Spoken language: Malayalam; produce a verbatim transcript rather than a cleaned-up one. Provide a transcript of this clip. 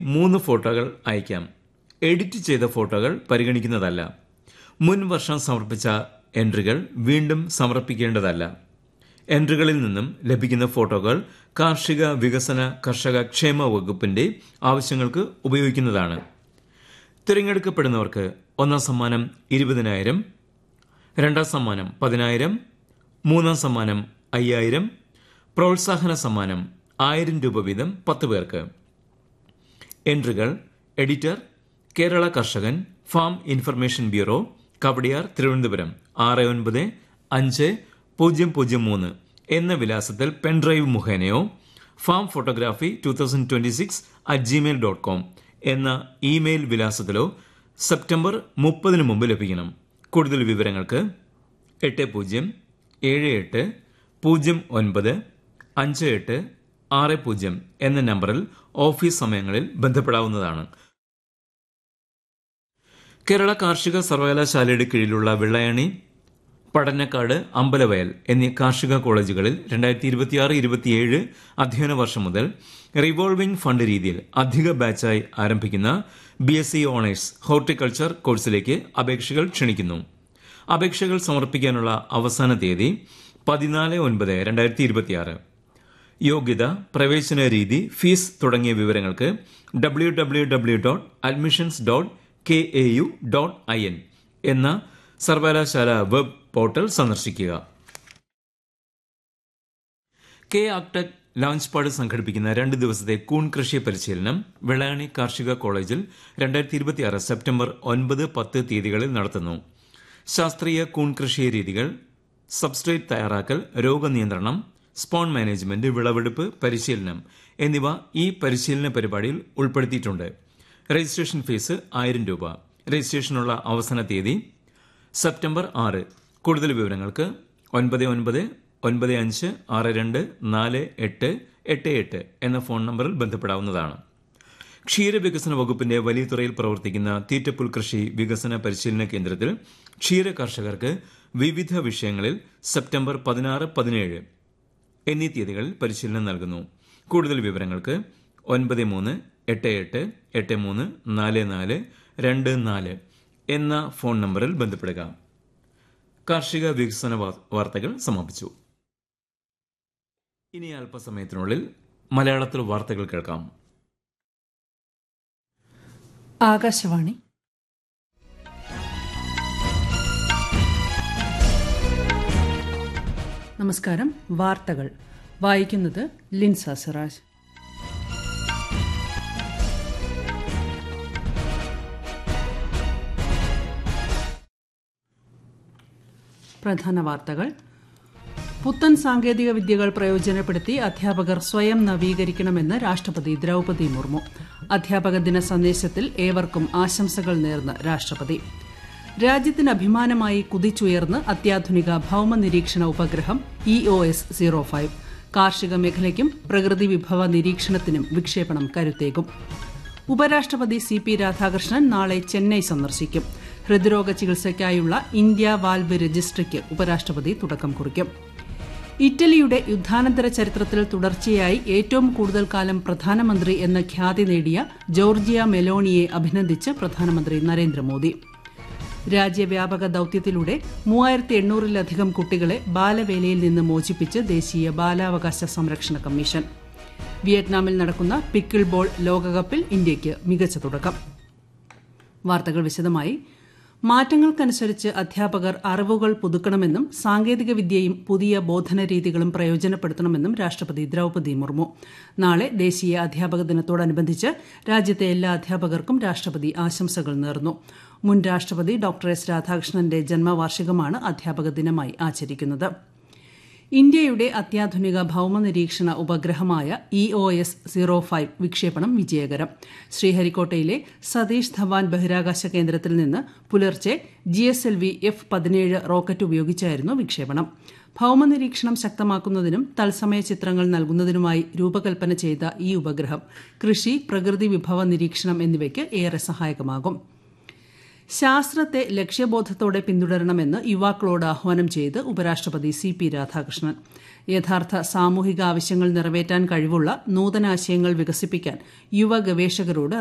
മൂന്ന് ഫോട്ടോകൾ അയക്കാം. എഡിറ്റ് ചെയ്ത ഫോട്ടോകൾ പരിഗണിക്കുന്നതല്ല. മുൻ വർഷം സമർപ്പിച്ച എൻട്രികൾ വീണ്ടും സമർപ്പിക്കേണ്ടതല്ല. എൻട്രികളിൽ നിന്നും ലഭിക്കുന്ന ഫോട്ടോകൾ കാർഷിക വികസന കർഷക ക്ഷേമ വകുപ്പിന്റെ ആവശ്യങ്ങൾക്ക് ഉപയോഗിക്കുന്നതാണ്. തിരഞ്ഞെടുക്കപ്പെടുന്നവർക്ക് ഒന്നാം സമ്മാനം ഇരുപതിനായിരം, രണ്ടാം സമ്മാനം പതിനായിരം, മൂന്നാം സമ്മാനം അയ്യായിരം, പ്രോത്സാഹന സമ്മാനം ആയിരം രൂപ വീതം പത്ത് പേർക്ക്. എൻട്രികൾ എഡിറ്റർ, കേരള കർഷകൻ, farm information bureau, Kowdiar, Thiruvananthapuram ആറ് ഒൻപത് അഞ്ച് പൂജ്യം പൂജ്യം മൂന്ന് എന്ന വിലാസത്തിൽ pen drive മുഖേനയോ farm photography two thousand twenty six at Gmail dot com എന്ന ഇമെയിൽ വിലാസത്തിലോ സെപ്റ്റംബർ മുപ്പതിന് മുമ്പ് ലഭിക്കണം. കൂടുതൽ വിവരങ്ങൾക്ക് എട്ട് പൂജ്യം ഏഴ് എട്ട് പൂജ്യം ഒൻപത് അഞ്ച് എട്ട് ആറ് പൂജ്യം എന്ന നമ്പറിൽ ഓഫീസ് സമയങ്ങളിൽ ബന്ധപ്പെടാവുന്നതാണ്. കേരള കാർഷിക സർവകലാശാലയുടെ കീഴിലുള്ള വെള്ളായണി, പടന്നക്കാട്, അമ്പലവയൽ എന്നീ കാർഷിക കോളേജുകളിൽ രണ്ടായിരത്തി ഇരുപത്തിയാറ് ഇരുപത്തിയേഴ് അധ്യയന വർഷം മുതൽ റിവോൾവിംഗ് ഫണ്ട് രീതിയിൽ അധിക ബാച്ചായി ആരംഭിക്കുന്ന B S C honours horticulture കോഴ്സിലേക്ക് അപേക്ഷകൾ ക്ഷണിക്കുന്നു. അപേക്ഷകൾ സമർപ്പിക്കാനുള്ള അവസാന തീയതി പതിനാല് ഒൻപത് രണ്ടായിരത്തി ഇരുപത്തിയാറ്. യോഗ്യത, പ്രവേശന രീതി, ഫീസ് തുടങ്ങിയ വിവരങ്ങൾക്ക് W W W dot admissions dot K A U dot I N എന്ന സർവകലാശാല വെബ് പോർട്ടൽ സന്ദർശിക്കുക. കെ ആക്ടെക് ലോഞ്ച് പാഡ് സംഘടിപ്പിക്കുന്ന രണ്ട് ദിവസത്തെ കൂൺ കൃഷി പരിശീലനം വെള്ളായണി കാർഷിക കോളേജിൽ രണ്ടായിരത്തി ഇരുപത്തിയാറ് സെപ്റ്റംബർ ഒൻപത് പത്ത് തീയതികളിൽ നടത്തുന്നു. ശാസ്ത്രീയ കൂൺ കൃഷി രീതികൾ, സബ്സ്ട്രേറ്റ് തയ്യാറാക്കൽ, രോഗനിയന്ത്രണം, സ്പോൺ മാനേജ്മെന്റ്, വിളവെടുപ്പ് പരിശീലനം എന്നിവ ഈ പരിശീലന പരിപാടിയിൽ ഉൾപ്പെടുത്തിയിട്ടുണ്ട്. രജിസ്ട്രേഷൻ ഫീസ് ആയിരം രൂപ. രജിസ്ട്രേഷനുള്ള അവസാന തീയതി സെപ്റ്റംബർ ആറ്. കൂടുതൽ വിവരങ്ങൾക്ക് ഒൻപത് ഒൻപത് ഒൻപത് അഞ്ച് ആറ് രണ്ട് നാല് എട്ട് എട്ട് എട്ട് എന്ന ഫോൺ നമ്പറിൽ ബന്ധപ്പെടാവുന്നതാണ്. ക്ഷീരവികസന വകുപ്പിന്റെ വലിയതുറയിൽ പ്രവർത്തിക്കുന്ന തീറ്റപ്പുൽ കൃഷി വികസന പരിശീലന കേന്ദ്രത്തിൽ ക്ഷീര കർഷകർക്ക് വിവിധ വിഷയങ്ങളിൽ സെപ്റ്റംബർ പതിനാറ് പതിനേഴ് എന്നീ തീയതികളിൽ പരിശീലനം നൽകുന്നു. കൂടുതൽ വിവരങ്ങൾക്ക് ഒൻപത് മൂന്ന് എട്ട് എട്ട് എട്ട് മൂന്ന് നാല് നാല് രണ്ട് നാല് എന്ന ഫോൺ നമ്പറിൽ ബന്ധപ്പെടുക. കാർഷിക വികസന വാർത്തകൾ സമാപിച്ചു. ഇനി അല്പസമയത്തിനുള്ളിൽ മലയാളത്തിൽ വാർത്തകൾ കേൾക്കാം. ആകാശവാണി. നമസ്കാരം. വാർത്തകൾ വായിക്കുന്നത് ലിൻസ സിറാജ്. പ്രധാന വാർത്തകൾ. പുത്തൻ സാങ്കേതിക വിദ്യകൾ പ്രയോജനപ്പെടുത്തി അധ്യാപകർ സ്വയം നവീകരിക്കണമെന്ന് രാഷ്ട്രപതി ദ്രൌപദി മുർമു. അധ്യാപക ദിന സന്ദേശത്തിൽ ഏവർക്കും ആശംസകൾ നേർന്ന് രാഷ്ട്രപതി. രാജ്യത്തിന് അഭിമാനമായി കുതിച്ചുയർന്ന് അത്യാധുനിക ഭൌമ നിരീക്ഷണ ഉപഗ്രഹം E O S zero five. കാർഷിക മേഖലയ്ക്കും പ്രകൃതി വിഭവ നിരീക്ഷണത്തിനും വിക്ഷേപണം കരുത്തേകും. ഉപരാഷ്ട്രപതി സി പി രാധാകൃഷ്ണൻ നാളെ ചെന്നൈ സന്ദർശിക്കും. ഹൃദ്രോഗ ചികിത്സയ്ക്കായുള്ള ഇന്ത്യ വാൽവ് രജിസ്ട്രിക്ക് ഉപരാഷ്ട്രപതി തുടക്കം കുറിക്കും. ഇറ്റലിയുടെ യുദ്ധാനന്തര ചരിത്രത്തിൽ തുടർച്ചയായി ഏറ്റവും കൂടുതൽ കാലം പ്രധാനമന്ത്രി എന്ന ഖ്യാതി നേടിയ ജോർജിയ മെലോണിയെ അഭിനന്ദിച്ച് പ്രധാനമന്ത്രി നരേന്ദ്രമോദി. രാജ്യവ്യാപക ദൌത്യത്തിലൂടെ മൂവായിരത്തി എണ്ണൂറിലധികം കുട്ടികളെ ബാലവേലയിൽ നിന്ന് മോചിപ്പിച്ച് ദേശീയ ബാലാവകാശ സംരക്ഷണ കമ്മീഷൻ. വിയറ്റ്നാമിൽ നടക്കുന്ന പിക്കിൾ ബോൾ ലോകകപ്പിൽ ഇന്ത്യയ്ക്ക് മികച്ച തുടക്കം. വാർത്തകൾ വിശദമായി. മാറ്റങ്ങൾക്കനുസരിച്ച് അധ്യാപകർ അറിവുകൾ പുതുക്കണമെന്നും സാങ്കേതിക വിദ്യയും പുതിയ ബോധന രീതികളും പ്രയോജനപ്പെടുത്തണമെന്നും രാഷ്ട്രപതി ദ്രൌപദി മുർമു. നാളെ ദേശീയ അധ്യാപക ദിനത്തോടനുബന്ധിച്ച് രാജ്യത്തെ എല്ലാ അധ്യാപകർക്കും രാഷ്ട്രപതി ആശംസകൾ നേർന്നു. മുൻ രാഷ്ട്രപതി ഡോക്ടർ എസ് രാധാകൃഷ്ണന്റെ ജന്മവാർഷികമാണ് അധ്യാപക ദിനമായി ആചരിക്കുന്നത്. ഇന്ത്യയുടെ അത്യാധുനിക ഭൌമ നിരീക്ഷണ ഉപഗ്രഹമായ E O S zero five വിക്ഷേപണം വിജയകരം. ശ്രീഹരിക്കോട്ടയിലെ സതീഷ് ധവാൻ ബഹിരാകാശ കേന്ദ്രത്തിൽ നിന്ന് പുലർച്ചെ G S L V F പതിനേഴ് റോക്കറ്റ് ഉപയോഗിച്ചായിരുന്നു വിക്ഷേപണം. ഭൌമ നിരീക്ഷണം ശക്തമാക്കുന്നതിനും തത്സമയ ചിത്രങ്ങൾ നൽകുന്നതിനുമായി രൂപകൽപ്പന ചെയ്ത ഈ ഉപഗ്രഹം കൃഷി, പ്രകൃതി വിഭവ നിരീക്ഷണം എന്നിവയ്ക്ക് ഏറെ സഹായകമാകും. ശാസ്ത്രത്തെ ലക്ഷ്യബോധത്തോടെ പിന്തുടരണമെന്ന് യുവാക്കളോട് ആഹ്വാനം ചെയ്ത് ഉപരാഷ്ട്രപതി സി പി രാധാകൃഷ്ണൻ. യഥാർത്ഥ സാമൂഹിക ആവശ്യങ്ങൾ നിറവേറ്റാൻ കഴിവുള്ള നൂതനാശയങ്ങൾ വികസിപ്പിക്കാൻ യുവ ഗവേഷകരോട്